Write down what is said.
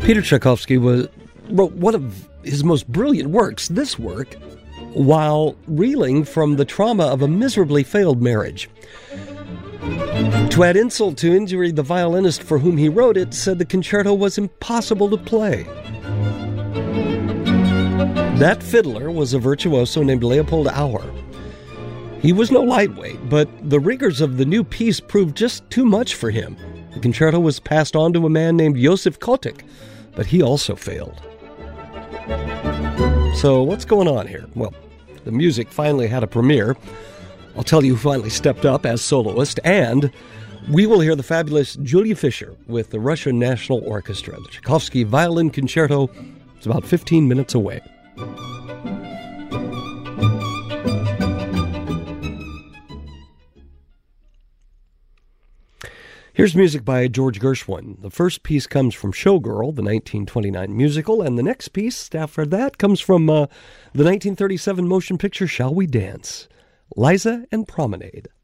Peter Tchaikovsky wrote one of his most brilliant works, this work, while reeling from the trauma of a miserably failed marriage. To add insult to injury, the violinist for whom he wrote it said the concerto was impossible to play. That fiddler was a virtuoso named Leopold Auer. He was no lightweight, but the rigors of the new piece proved just too much for him. The concerto was passed on to a man named Josef Kotick, but he also failed. So what's going on here? Well, the music finally had a premiere. I'll tell you who finally stepped up as soloist, and we will hear the fabulous Julia Fischer with the Russian National Orchestra. The Tchaikovsky Violin Concerto is about 15 minutes away. Here's music by George Gershwin. The first piece comes from Showgirl, the 1929 musical, and the next piece after that comes from the 1937 motion picture Shall We Dance? Liza and Promenade.